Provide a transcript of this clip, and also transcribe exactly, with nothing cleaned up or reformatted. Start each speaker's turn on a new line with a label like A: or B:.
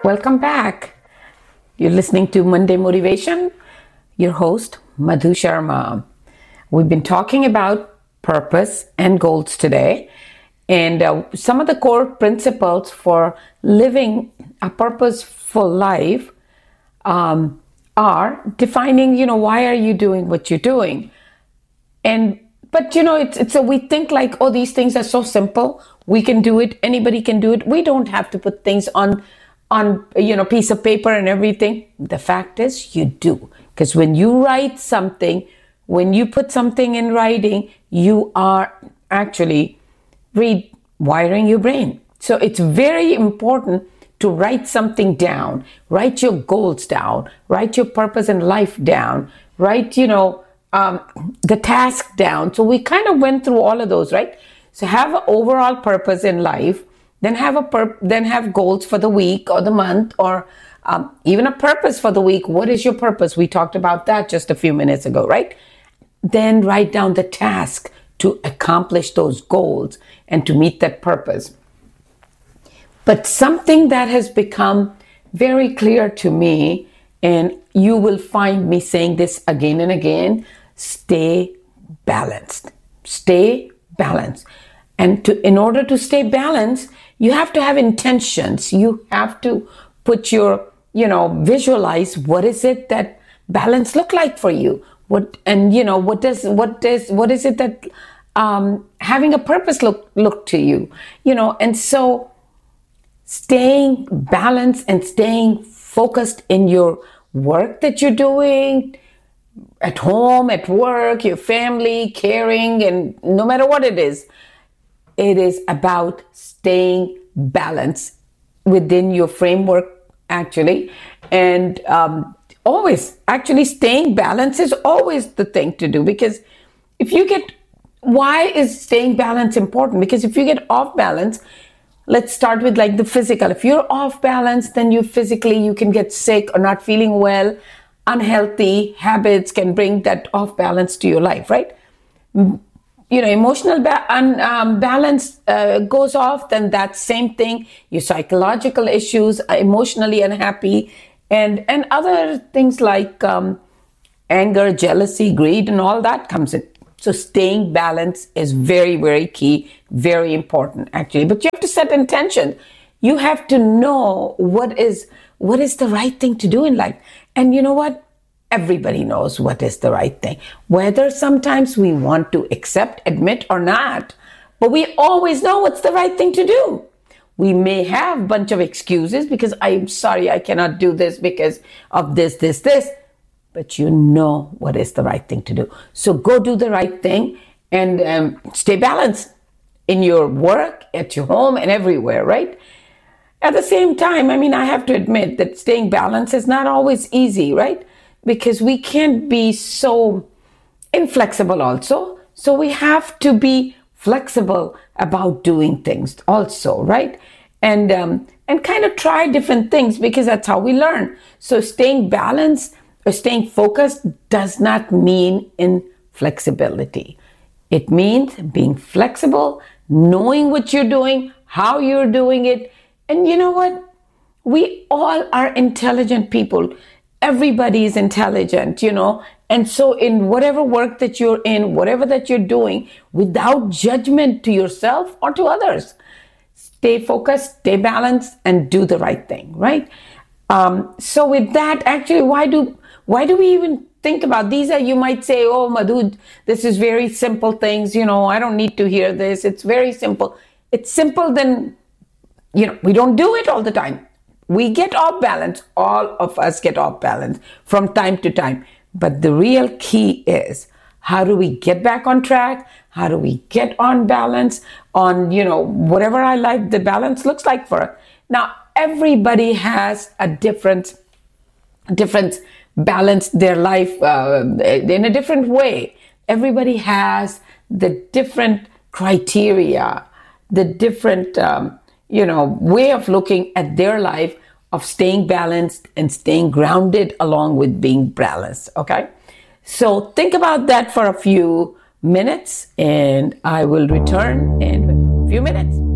A: Welcome back. You're listening to Monday Motivation. Your host, Madhu Sharma. We've been talking about purpose and goals today, and uh, some of the core principles for living a purposeful life um, are defining, you know, why are you doing what you're doing? And but you know, it's it's a, we think like, oh, these things are so simple. We can do it. Anybody can do it. We don't have to put things on on you know piece of paper and everything. The fact is, you do, because when you write something, when you put something in writing, you are actually rewiring your brain. So it's very important to write something down. Write your goals down. Write your purpose in life down. Write, you know. Um, the task down. So we kind of went through all of those, right? So have an overall purpose in life, then have a pur- then have goals for the week or the month, or um, even a purpose for the week. What is your purpose? We talked about that just a few minutes ago, right? Then write down the task to accomplish those goals and to meet that purpose. But something that has become very clear to me, and you will find me saying this again and again, stay balanced. Stay balanced. And to in order to stay balanced, you have to have intentions. You have to put your, you know, visualize what is it that balance look like for you. What and you know what does what does what is it that um, having a purpose look look to you? You know, and so staying balanced and staying focused in your work that you're doing, at home, at work, your family, caring, and no matter what it is, it is about staying balanced within your framework, actually. And um, always, actually staying balanced is always the thing to do, because if you get, why is staying balanced important? Because if you get off balance, let's start with like the physical. If you're off balance, then you physically, you can get sick or not feeling well. Unhealthy habits can bring that off balance to your life, right? You know, emotional ba- un- um, balance uh, goes off, then that same thing, your psychological issues, are emotionally unhappy, and, and other things like um, anger, jealousy, greed, and all that comes in. So staying balanced is very, very key, very important, actually. But you have to set intention. You have to know what is what is the right thing to do in life. And you know what? Everybody knows what is the right thing. Whether sometimes we want to accept, admit, or not, but we always know what's the right thing to do. We may have a bunch of excuses because I'm sorry, I cannot do this because of this, this, this. But you know what is the right thing to do. So go do the right thing and um, stay balanced in your work, at your home, and everywhere, right? At the same time, I mean, I have to admit that staying balanced is not always easy, right? Because we can't be so inflexible also. So we have to be flexible about doing things also, right? And um, and kind of try different things, because that's how we learn. So staying balanced or staying focused does not mean inflexibility. It means being flexible, knowing what you're doing, how you're doing it. And you know what? We all are intelligent people. Everybody is intelligent, you know. And so in whatever work that you're in, whatever that you're doing, without judgment to yourself or to others, stay focused, stay balanced, and do the right thing, right? Um, so with that, actually, why do why do we even think about these? Are, you might say, oh, Madhu, this is very simple things. You know, I don't need to hear this. It's very simple. It's simple, then, you know, we don't do it all the time. We get off balance. All of us get off balance from time to time. But the real key is, how do we get back on track? How do we get on balance on, you know, whatever our life, the balance looks like for us? Now, everybody has a different, different balance their life uh, in a different way. Everybody has the different criteria, the different, um, you know, way of looking at their life, of staying balanced and staying grounded along with being balanced. Okay. So think about that for a few minutes, and I will return in a few minutes.